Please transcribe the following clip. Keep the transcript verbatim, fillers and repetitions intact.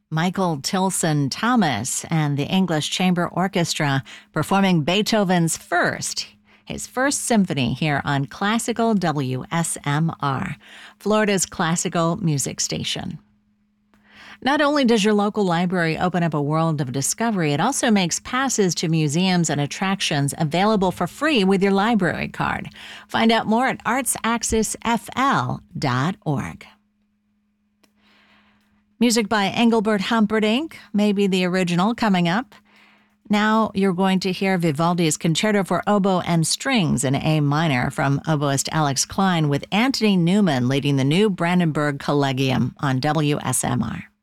Michael Tilson Thomas and the English Chamber Orchestra performing Beethoven's First, his first symphony here on Classical W S M R, Florida's classical music station. Not only does your local library open up a world of discovery, it also makes passes to museums and attractions available for free with your library card. Find out more at arts axis f l dot org. Music by Engelbert Humperdinck, maybe the original, coming up. Now you're going to hear Vivaldi's Concerto for Oboe and Strings in A minor from oboist Alex Klein, with Anthony Newman leading the new Brandenburg Collegium on W S M R.